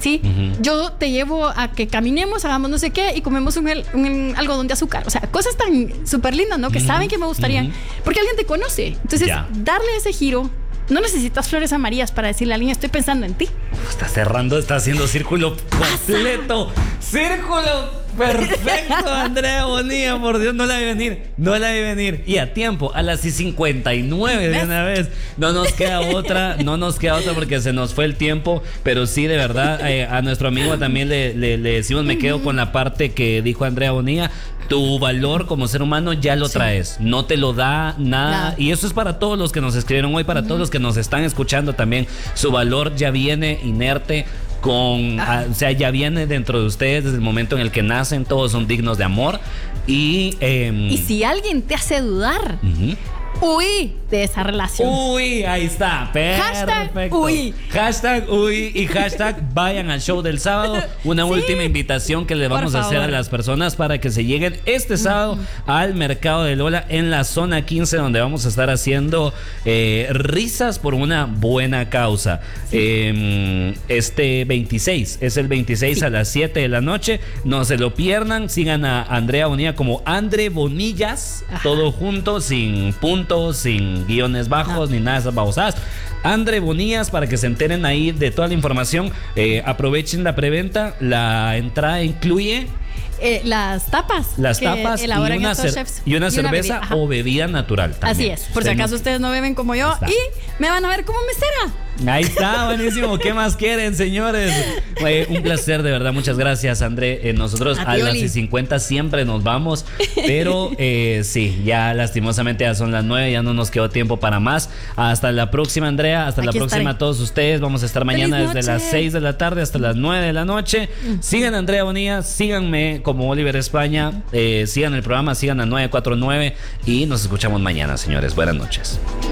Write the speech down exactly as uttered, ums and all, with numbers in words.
¿sí? Uh-huh. Yo te llevo a que caminemos, hagamos no sé qué y comemos un, un algodón de azúcar. O sea, cosas tan súper lindas, ¿no? Que uh-huh. saben que me gustarían. Uh-huh. Porque alguien te conoce. Entonces, yeah. darle ese giro. No necesitas flores amarillas para decirle a alguien, estoy pensando en ti. Está cerrando, está haciendo círculo completo. ¡Círculo! Perfecto, Andrea Bonilla, por Dios, no la vi venir, no la vi venir. Y a tiempo, a las cincuenta y nueve de una vez. No nos queda otra, no nos queda otra porque se nos fue el tiempo. Pero sí, de verdad, eh, a nuestro amigo también le, le, le decimos, me quedo con la parte que dijo Andrea Bonilla. Tu valor como ser humano ya lo sí. traes, no te lo da nada. nada. Y eso es para todos los que nos escribieron hoy, para uh-huh. todos los que nos están escuchando también. Su valor ya viene inerte. Con, ah. a, o sea, ya viene dentro de ustedes desde el momento en el que nacen, todos son dignos de amor. Y, eh, y si alguien te hace dudar, uh-huh. huí de esa relación. Uy, ahí está, perfecto. Hashtag uy. Hashtag uy y hashtag vayan al show del sábado. Una sí. última invitación que le vamos a hacer a las personas para que se lleguen este sábado uh-huh. al Mercado de Lola en la zona quince, donde vamos a estar haciendo eh, risas por una buena causa. Sí. Eh, este veintiséis, es el veintiséis sí. a las siete de la noche. No se lo pierdan. Sigan a Andrea Bonilla como Andre Bonillas, ajá. todo junto, sin puntos, sin guiones bajos, no. ni nada de esas babosadas. Andre Bonillas, para que se enteren ahí de toda la información. Eh, aprovechen la preventa. La entrada incluye Eh, las tapas. Las tapas y una, cer- y una cerveza bebida, o bebida natural también. Así es, por si acaso ustedes no beben como yo y me van a ver como mesera. Ahí está, buenísimo. ¿Qué más quieren, señores? Eh, un placer, de verdad. Muchas gracias, André. Eh, nosotros a, a las cincuenta siempre nos vamos, pero eh, sí, ya lastimosamente ya son las nueve, ya no nos quedó tiempo para más. Hasta la próxima, Andrea. Hasta Aquí la próxima estaré. A todos ustedes. Vamos a estar mañana desde las seis de la tarde hasta las nueve de la noche. Sigan a Andrea Bonilla, síganme como Oliver España, eh, sigan el programa, sigan a nueve cuatro nueve y nos escuchamos mañana, señores. Buenas noches.